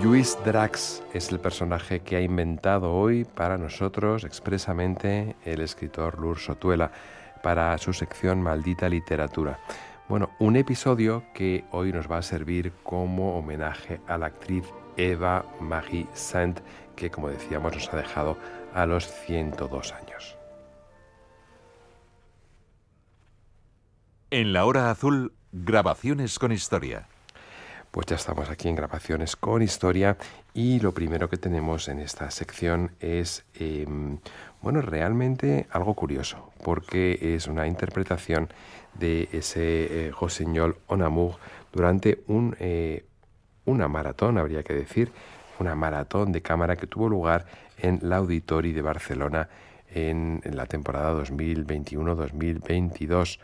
Lluís Drax es el personaje que ha inventado hoy para nosotros expresamente el escritor Lur Sotuela para su sección Maldita Literatura. Bueno, un episodio que hoy nos va a servir como homenaje a la actriz Eva Marie Saint, que como decíamos nos ha dejado a los 102 años. En la hora azul, grabaciones con historia. Pues ya estamos aquí en Grabaciones con Historia y lo primero que tenemos en esta sección es, realmente algo curioso, porque es una interpretación de ese Rossignol en Amour durante una maratón, habría que decir, una maratón de cámara que tuvo lugar en l'Auditori de Barcelona en la temporada 2021-2022.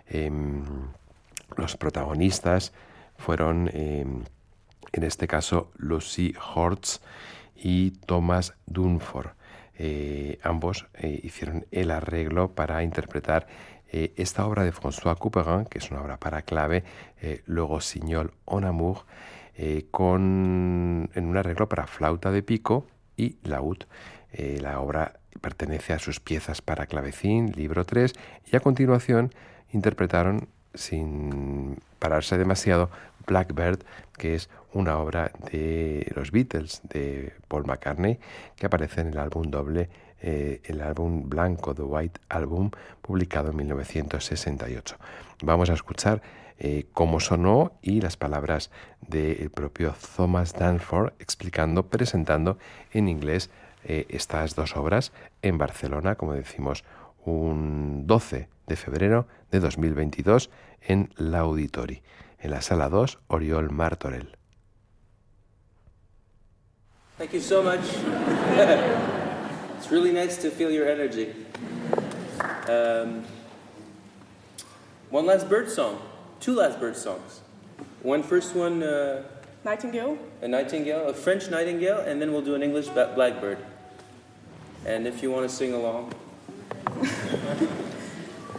Los protagonistas fueron, en este caso, Lucy Hortz y Thomas Dunford. Ambos hicieron el arreglo para interpretar esta obra de François Couperin, que es una obra para clave, Le Rossignol en Amour, en un arreglo para flauta de pico y laúd. La obra pertenece a sus piezas para clavecín, libro 3, y a continuación interpretaron, sin pararse demasiado, Blackbird, que es una obra de los Beatles, de Paul McCartney, que aparece en el álbum doble, el álbum blanco, The White Album, publicado en 1968. Vamos a escuchar cómo sonó y las palabras del propio Thomas Dunford presentando en inglés estas dos obras en Barcelona, como decimos, un 12 de febrero de 2022 en l'Auditori, en la Sala 2, Oriol Martorell. Thank you so much. It's really nice to feel your energy. One last bird song. Two last bird songs. One first one... Nightingale. A nightingale, a French nightingale, and then we'll do an English blackbird. And if you want to sing along...